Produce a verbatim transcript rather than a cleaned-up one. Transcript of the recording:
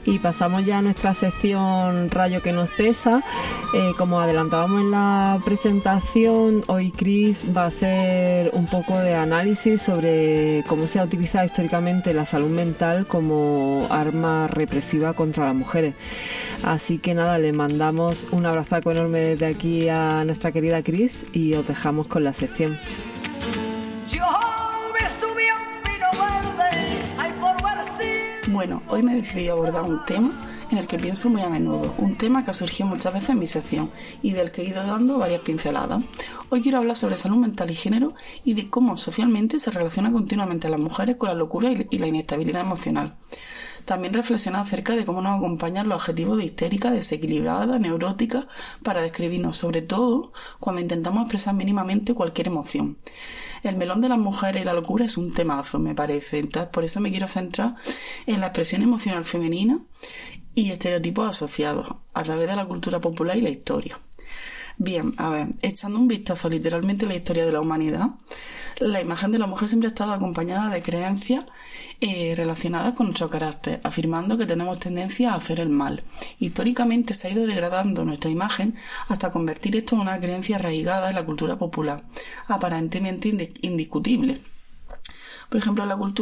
Y pasamos ya a nuestra sección Rayo que nos cesa. Eh, como adelantábamos en la presentación, hoy Cris va a hacer un poco de análisis sobre cómo se ha utilizado históricamente la salud mental como arma represiva contra las mujeres. Así que nada, le mandamos un abrazo enorme desde aquí a nuestra querida Cris y os dejamos con la sección. Bueno, hoy me decidí a abordar un tema en el que pienso muy a menudo, un tema que ha surgido muchas veces en mi sección y del que he ido dando varias pinceladas. Hoy quiero hablar sobre salud mental y género y de cómo socialmente se relaciona continuamente a las mujeres con la locura y la inestabilidad emocional. También reflexionar acerca de cómo nos acompañan los adjetivos de histérica, desequilibrada, neurótica, para describirnos, sobre todo cuando intentamos expresar mínimamente cualquier emoción. El melón de las mujeres y la locura es un temazo, me parece. Entonces, por eso me quiero centrar en la expresión emocional femenina y estereotipos asociados a través de la cultura popular y la historia. Bien, a ver, echando un vistazo literalmente a la historia de la humanidad, la imagen de la mujer siempre ha estado acompañada de creencias eh, relacionadas con nuestro carácter, afirmando que tenemos tendencia a hacer el mal. Históricamente se ha ido degradando nuestra imagen hasta convertir esto en una creencia arraigada en la cultura popular, aparentemente indiscutible. Por ejemplo, en la cultura